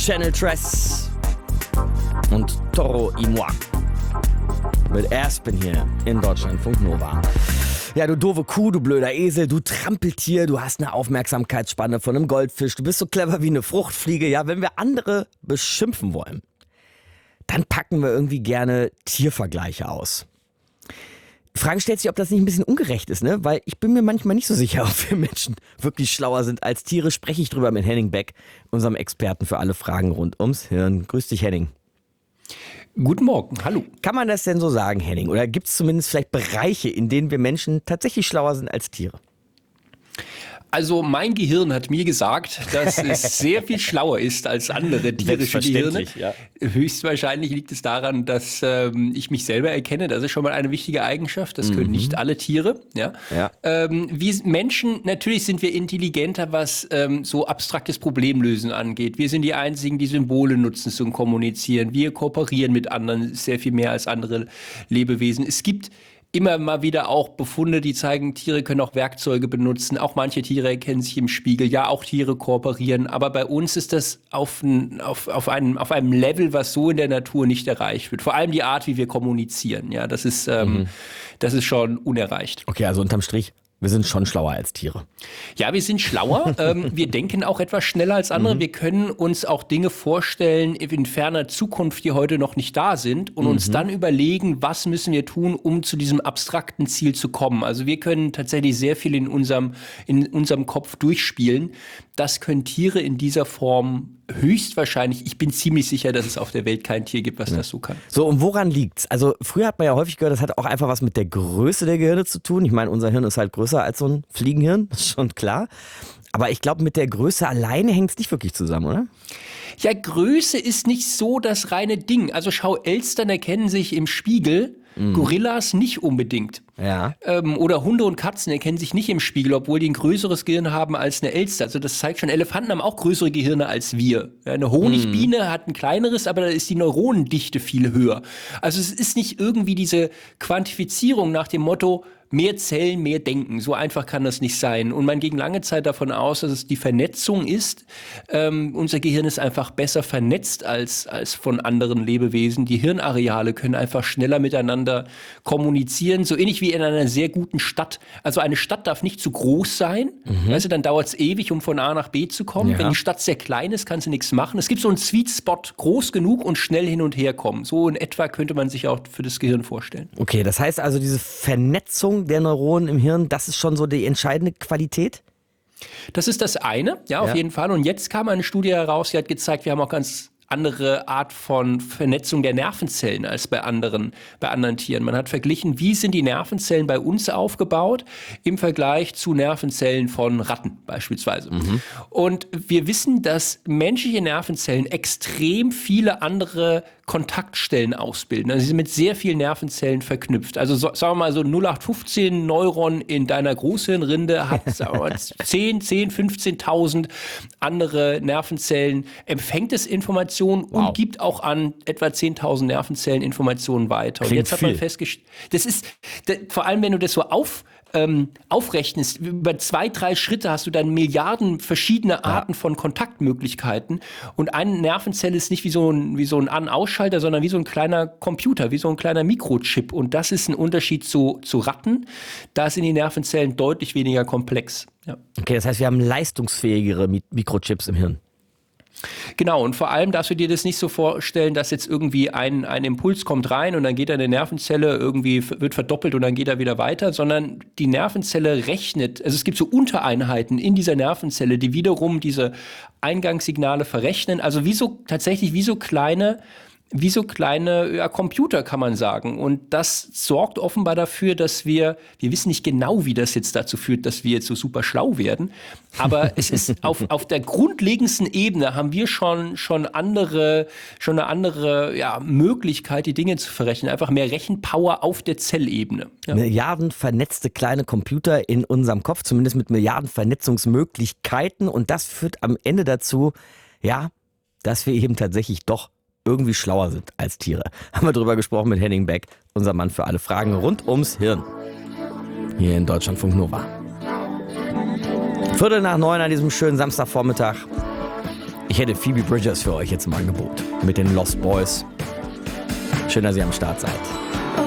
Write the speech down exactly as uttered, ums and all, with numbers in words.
Channel Tres und Toro y Moi mit Aspen hier in Deutschlandfunk Nova. Ja, du doofe Kuh, du blöder Esel, du Trampeltier, du hast eine Aufmerksamkeitsspanne von einem Goldfisch, du bist so clever wie eine Fruchtfliege. Ja, wenn wir andere beschimpfen wollen, dann packen wir irgendwie gerne Tiervergleiche aus. Die Frage stellt sich, ob das nicht ein bisschen ungerecht ist, ne? Weil ich bin mir manchmal nicht so sicher, ob wir Menschen wirklich schlauer sind als Tiere. Spreche ich drüber mit Henning Beck, unserem Experten für alle Fragen rund ums Hirn. Grüß dich, Henning. Guten Morgen, hallo. Kann man das denn so sagen, Henning? Oder gibt es zumindest vielleicht Bereiche, in denen wir Menschen tatsächlich schlauer sind als Tiere? Also mein Gehirn hat mir gesagt, dass es sehr viel schlauer ist als andere tierische Gehirne. Ja. Höchstwahrscheinlich liegt es daran, dass ähm, ich mich selber erkenne. Das ist schon mal eine wichtige Eigenschaft. Das können mhm. nicht alle Tiere. Ja. Ja. Ähm, wir Menschen, natürlich sind wir intelligenter, was ähm, so abstraktes Problemlösen angeht. Wir sind die Einzigen, die Symbole nutzen zum Kommunizieren. Wir kooperieren mit anderen sehr viel mehr als andere Lebewesen. Es gibt immer mal wieder auch Befunde, die zeigen, Tiere können auch Werkzeuge benutzen. Auch manche Tiere erkennen sich im Spiegel. Ja, auch Tiere kooperieren. Aber bei uns ist das auf, ein, auf, auf, einem, auf einem Level, was so in der Natur nicht erreicht wird. Vor allem die Art, wie wir kommunizieren. Ja, das ist, ähm, mhm. das ist schon unerreicht. Okay, also unterm Strich, wir sind schon schlauer als Tiere. Ja, wir sind schlauer. ähm, wir denken auch etwas schneller als andere. Mhm. Wir können uns auch Dinge vorstellen in ferner Zukunft, die heute noch nicht da sind und mhm. uns dann überlegen, was müssen wir tun, um zu diesem abstrakten Ziel zu kommen. Also wir können tatsächlich sehr viel in unserem, in unserem Kopf durchspielen. Das können Tiere in dieser Form höchstwahrscheinlich. Ich bin ziemlich sicher, dass es auf der Welt kein Tier gibt, was ja. das so kann. So, und woran liegt's? Also früher hat man ja häufig gehört, das hat auch einfach was mit der Größe der Gehirne zu tun. Ich meine, unser Hirn ist halt größer als so ein Fliegenhirn, das ist schon klar. Aber ich glaube, mit der Größe alleine hängt es nicht wirklich zusammen, oder? Ja, Größe ist nicht so das reine Ding. Also schau, Elstern erkennen sich im Spiegel, mhm. Gorillas nicht unbedingt. Ja. Ähm, oder Hunde und Katzen erkennen sich nicht im Spiegel, obwohl die ein größeres Gehirn haben als eine Elster. Also das zeigt schon, Elefanten haben auch größere Gehirne als wir. Ja, eine Honigbiene mhm. hat ein kleineres, aber da ist die Neuronendichte viel höher. Also es ist nicht irgendwie diese Quantifizierung nach dem Motto, mehr Zellen, mehr Denken. So einfach kann das nicht sein. Und man ging lange Zeit davon aus, dass es die Vernetzung ist. Ähm, unser Gehirn ist einfach besser vernetzt als, als von anderen Lebewesen. Die Hirnareale können einfach schneller miteinander kommunizieren. So ähnlich wie in einer sehr guten Stadt. Also eine Stadt darf nicht zu groß sein. Mhm. Weißt du, dann dauert es ewig, um von A nach B zu kommen. Ja. Wenn die Stadt sehr klein ist, kannst du nichts machen. Es gibt so einen Sweet Spot, groß genug und schnell hin und her kommen. So in etwa könnte man sich auch für das Gehirn vorstellen. Okay, das heißt also, diese Vernetzung der Neuronen im Hirn, das ist schon so die entscheidende Qualität? Das ist das eine, ja, auf ja. jeden Fall. Und jetzt kam eine Studie heraus, die hat gezeigt, wir haben auch ganz andere Art von Vernetzung der Nervenzellen als bei anderen, bei anderen Tieren. Man hat verglichen, wie sind die Nervenzellen bei uns aufgebaut im Vergleich zu Nervenzellen von Ratten beispielsweise. Mhm. Und wir wissen, dass menschliche Nervenzellen extrem viele andere Kontaktstellen ausbilden. Also sie sind mit sehr vielen Nervenzellen verknüpft. Also so, sagen wir mal so null acht fünfzehn Neuron in deiner Großhirnrinde hat sagen wir mal, zehn, zehn, fünfzehntausend andere Nervenzellen, empfängt es Informationen wow. und gibt auch an etwa zehntausend Nervenzellen Informationen weiter. Klingt und jetzt hat man viel. festgestellt, das ist, das, vor allem wenn du das so auf Ähm, aufrechnest, über zwei, drei Schritte hast du dann Milliarden verschiedene Arten ja. von Kontaktmöglichkeiten und eine Nervenzelle ist nicht wie so ein, wie so ein An-Ausschalter, sondern wie so ein kleiner Computer, wie so ein kleiner Mikrochip und das ist ein Unterschied zu, zu Ratten. Da sind die Nervenzellen deutlich weniger komplex. Ja. Okay, das heißt, wir haben leistungsfähigere Mi- Mikrochips im Hirn. Genau, und vor allem darfst du dir das nicht so vorstellen, dass jetzt irgendwie ein, ein Impuls kommt rein und dann geht eine Nervenzelle irgendwie, wird verdoppelt und dann geht er wieder weiter, sondern die Nervenzelle rechnet, also es gibt so Untereinheiten in dieser Nervenzelle, die wiederum diese Eingangssignale verrechnen, also wie so, tatsächlich wie so kleine wie so kleine ja, Computer, kann man sagen. Und das sorgt offenbar dafür, dass wir, wir wissen nicht genau, wie das jetzt dazu führt, dass wir jetzt so super schlau werden, aber es ist auf, auf der grundlegendsten Ebene haben wir schon, schon andere, schon eine andere ja, Möglichkeit, die Dinge zu verrechnen. Einfach mehr Rechenpower auf der Zellebene. Ja. Milliarden vernetzte kleine Computer in unserem Kopf, zumindest mit Milliarden Vernetzungsmöglichkeiten. Und das führt am Ende dazu, ja, dass wir eben tatsächlich doch irgendwie schlauer sind als Tiere. Haben wir drüber gesprochen mit Henning Beck, unser Mann für alle Fragen rund ums Hirn. Hier in Deutschlandfunk Nova. Viertel nach neun an diesem schönen Samstagvormittag. Ich hätte Phoebe Bridgers für euch jetzt im Angebot. Mit den Lost Boys. Schön, dass ihr am Start seid.